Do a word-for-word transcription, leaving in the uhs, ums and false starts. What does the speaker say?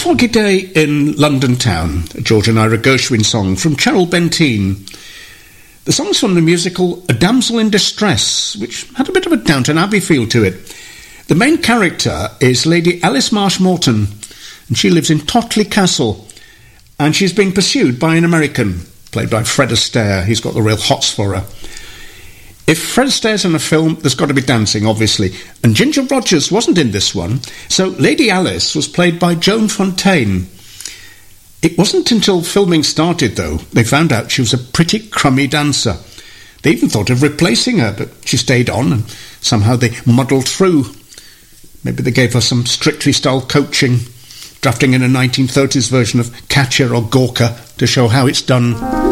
foggy day in London town, a George and Ira Gershwin song from Cheryl Benteen. The song's from the musical A Damsel in Distress, which had a bit of a Downton Abbey feel to it. The main character is Lady Alice Marsh-Morton, and she lives in Totley Castle, and she's being pursued by an American, played by Fred Astaire. He's got the real hots for her. If Fred Astaire's in a film, there's got to be dancing, obviously. And Ginger Rogers wasn't in this one, so Lady Alice was played by Joan Fontaine. It wasn't until filming started, though, they found out she was a pretty crummy dancer. They even thought of replacing her, but she stayed on, and somehow they muddled through. Maybe they gave her some Strictly-style coaching, drafting in a nineteen thirties version of Katya or Gorka to show how it's done.